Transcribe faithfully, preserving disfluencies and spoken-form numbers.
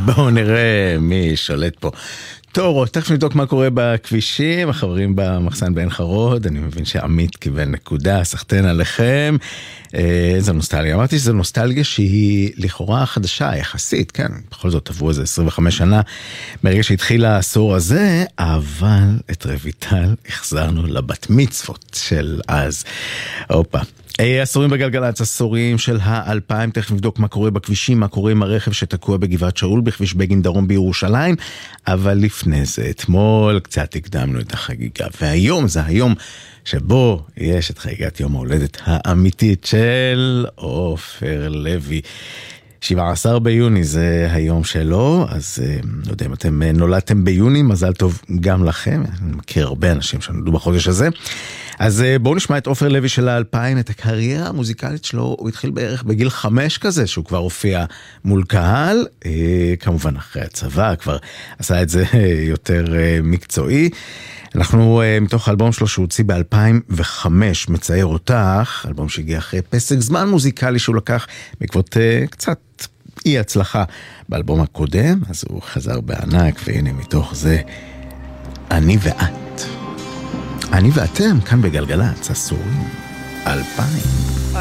בואו נראה מי שולט פה. טוב, תכף נבדוק מה קורה בכבישים, החברים במחסן בעין חרוד, אני מבין שעמית קיבל נקודה, סחטן עליכם. איזה נוסטלגיה, אמרתי שזו נוסטלגיה שהיא לכאורה חדשה, יחסית, כן, בכל זאת עברו איזה עשרים וחמש שנה, מרגע שהתחיל העשור הזה, אבל את רויטל החזרנו לבת מצוות של אז. אופה. עשורים בגלגלצ, עשורים של האלפיים, תכף נבדוק מה קורה בכבישים, מה קורה עם הרכב שתקוע בגבעת שאול, בכביש בגין דרום בירושלים, אבל לפני זה, אתמול קצת הקדמנו את החגיגה, והיום זה היום שבו יש את חגיגת יום ההולדת האמיתית של עופר לוי. שבעה עשר ביוני זה היום שלו, אז לא יודע אם אתם נולדתם ביוני, מזל טוב גם לכם, אני מכיר הרבה אנשים שנולדו בחודש הזה. אז בואו נשמע את עופר לוי של האלפיים, את הקריירה המוזיקלית שלו, הוא התחיל בערך בגיל חמש כזה, שהוא כבר הופיע מול קהל, כמובן אחרי הצבא, כבר עשה את זה יותר מקצועי. אנחנו מתוך האלבום שלו שהוציא ב-אלפיים וחמש, מצייר אותך, אלבום שהגיע אחרי פסק זמן מוזיקלי שהוא לקח בעקבות קצת אי הצלחה באלבום הקודם, אז הוא חזר בענק, והנה מתוך זה אני ואת. אני ואתם כאן בגלגלצ, עשורים אלפיים.